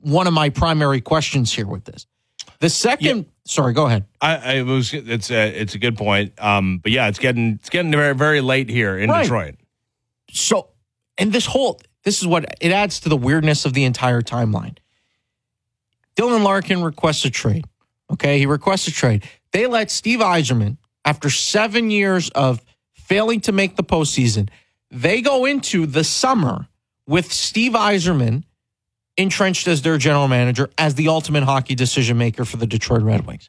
one of my primary questions here with this. The second, sorry, go ahead. It's a good point. But yeah, it's getting very, very late here in Detroit. So, and this is what it adds to the weirdness of the entire timeline. Dylan Larkin requests a trade. Okay, he requests a trade. They let Steve Yzerman, after 7 years of failing to make the postseason, they go into the summer with Steve Yzerman entrenched as their general manager, as the ultimate hockey decision maker for the Detroit Red Wings.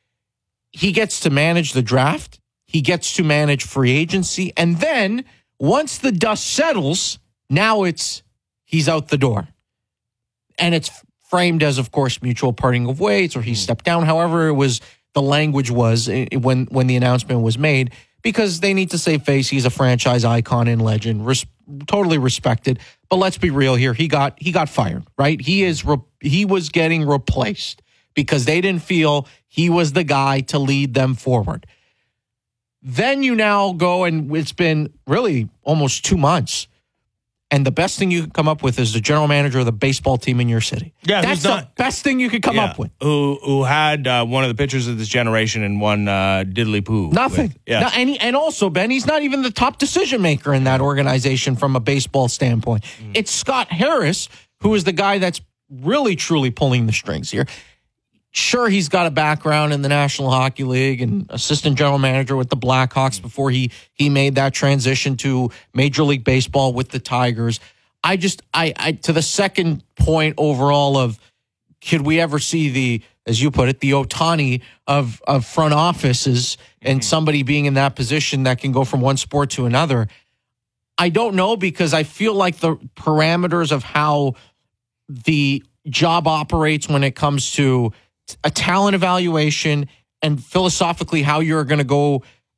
He gets to manage the draft. He gets to manage free agency. And then once the dust settles, now he's out the door. And it's framed as, of course, mutual parting of ways, or he stepped down, however the language was when the announcement was made, because they need to save face. He's a franchise icon and legend, totally respected. But let's be real here. He got fired, right? He was getting replaced because they didn't feel he was the guy to lead them forward. Then you now go, and it's been really almost 2 months, and the best thing you could come up with is the general manager of the baseball team in your city. Yeah, that's the best thing you could come up with. Who had one of the pitchers of this generation and one diddly poo. Nothing. And also, Ben, he's not even the top decision maker in that organization from a baseball standpoint. It's Scott Harris, who is the guy that's really, truly pulling the strings here. Sure, he's got a background in the National Hockey League and assistant general manager with the Blackhawks before he made that transition to Major League Baseball with the Tigers. I to the second point overall of, could we ever see the, as you put it, the Ohtani of front offices and somebody being in that position that can go from one sport to another? I don't know, because I feel like the parameters of how the job operates when it comes to a talent evaluation and philosophically how you're going to go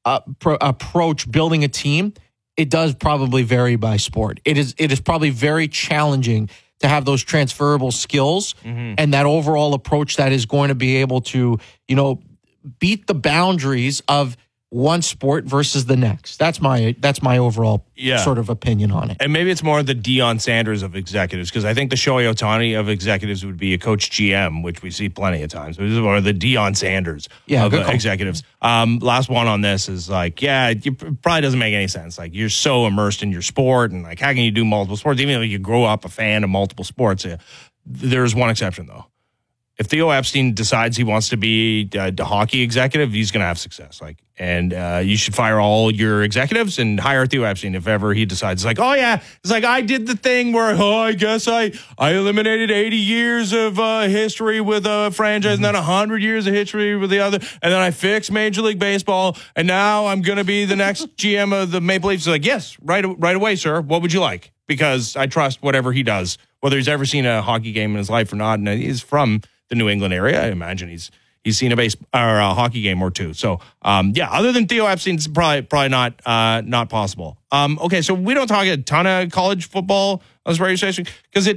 approach building a team, it does probably vary by sport. It is probably very challenging to have those transferable skills and that overall approach that is going to be able to, beat the boundaries of one sport versus the next. That's my overall sort of opinion on it. And maybe it's more the Deion Sanders of executives, because I think the Shohei Ohtani of executives would be a coach GM, which we see plenty of times. This is more the Deion Sanders of executives. Last one on this is it probably doesn't make any sense. Like, you're so immersed in your sport, and like, how can you do multiple sports? Even though you grow up a fan of multiple sports, there's one exception though. If Theo Epstein decides he wants to be a hockey executive, he's going to have success. And you should fire all your executives and hire Theo Epstein if ever he decides. It's like, I did the thing where, I guess I eliminated 80 years of history with a franchise and then 100 years of history with the other. And then I fixed Major League Baseball. And now I'm going to be the next GM of the Maple Leafs. It's like, yes, right away, sir. What would you like? Because I trust whatever he does, whether he's ever seen a hockey game in his life or not. And he's from the New England area. I imagine he's seen a hockey game or two. So other than Theo Epstein, it's probably not possible. Okay, so we don't talk a ton of college football on this radio station because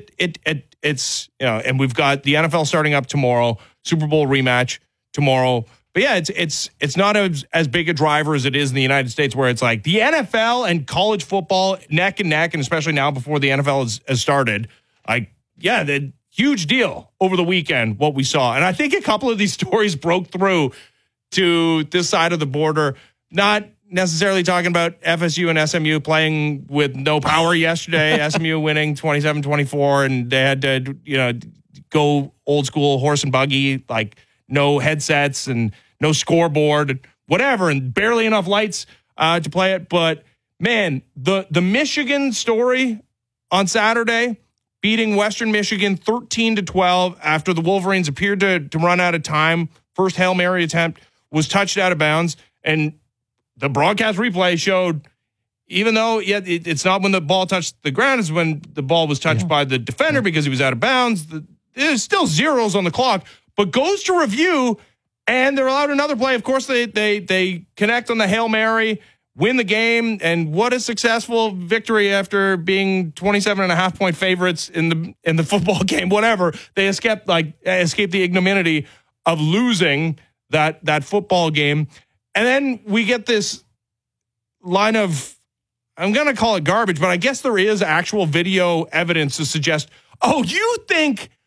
it's and we've got the NFL starting up tomorrow, Super Bowl rematch tomorrow. But yeah, it's not as big a driver as it is in the United States, where it's like the NFL and college football neck and neck, and especially now before the NFL has started. The huge deal over the weekend, what we saw. And I think a couple of these stories broke through to this side of the border, not necessarily talking about FSU and SMU playing with no power yesterday, SMU winning 27-24, and they had to, go old school horse and buggy, like no headsets and no scoreboard, whatever, and barely enough lights to play it. But man, the Michigan story on Saturday, beating Western Michigan 13-12 after the Wolverines appeared to run out of time. First Hail Mary attempt was touched out of bounds. And the broadcast replay showed, even though it's not when the ball touched the ground, it's when the ball was touched by the defender because he was out of bounds. There's still zeros on the clock, but goes to review, and they're allowed another play. Of course, they connect on the Hail Mary, win the game, and what a successful victory after being 27.5-point favorites in the football game. Whatever, they escaped the ignominy of losing that football game, and then we get this line of, I'm gonna call it garbage, but I guess there is actual video evidence to suggest, oh, you think